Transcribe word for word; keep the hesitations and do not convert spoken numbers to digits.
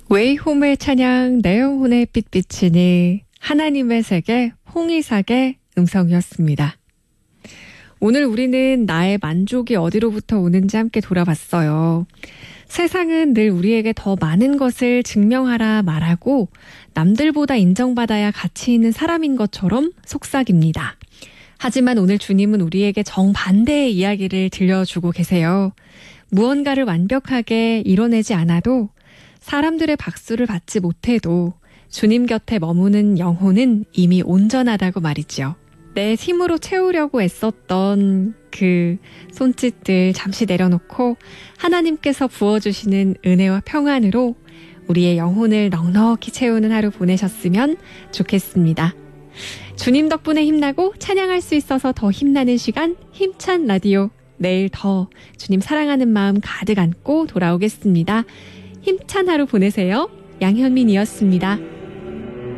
웨이홈의 찬양, 내 영혼의 빛비치니 하나님의 세계 홍이삭의 음성이었습니다. 오늘 우리는 나의 만족이 어디로부터 오는지 함께 돌아봤어요. 세상은 늘 우리에게 더 많은 것을 증명하라 말하고 남들보다 인정받아야 가치 있는 사람인 것처럼 속삭입니다. 하지만 오늘 주님은 우리에게 정반대의 이야기를 들려주고 계세요. 무언가를 완벽하게 이뤄내지 않아도 사람들의 박수를 받지 못해도 주님 곁에 머무는 영혼은 이미 온전하다고 말이죠. 내 힘으로 채우려고 애썼던 그 손짓들 잠시 내려놓고 하나님께서 부어주시는 은혜와 평안으로 우리의 영혼을 넉넉히 채우는 하루 보내셨으면 좋겠습니다. 주님 덕분에 힘나고 찬양할 수 있어서 더 힘나는 시간, 힘찬 라디오. 내일 더 주님 사랑하는 마음 가득 안고 돌아오겠습니다. 힘찬 하루 보내세요. 양현민이었습니다.